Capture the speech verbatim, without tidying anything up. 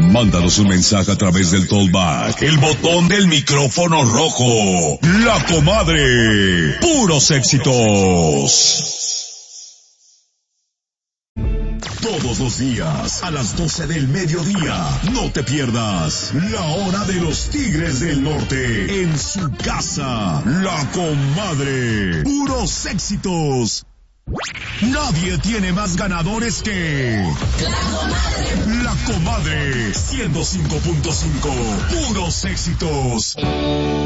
Mándanos un mensaje a través del Tollback, el botón del micrófono rojo. La Comadre. Puros éxitos. Todos los días, a las doce del mediodía, no te pierdas La Hora de los Tigres del Norte, en su casa, La Comadre. Puros éxitos. Nadie tiene más ganadores que La Comadre. La Comadre, ciento cinco punto cinco, puros éxitos.